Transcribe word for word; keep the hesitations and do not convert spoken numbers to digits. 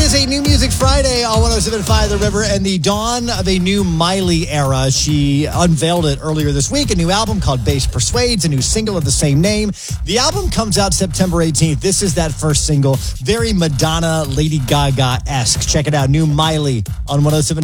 is a New Music Friday on one oh seven point five The River and the dawn of a new Miley era. She unveiled it earlier this week, a new album called Bass Persuades, a new single of the same name. The album comes out September eighteenth. This is that first single, very Madonna, Lady Gaga-esque. Check it out, new Miley on one oh seven.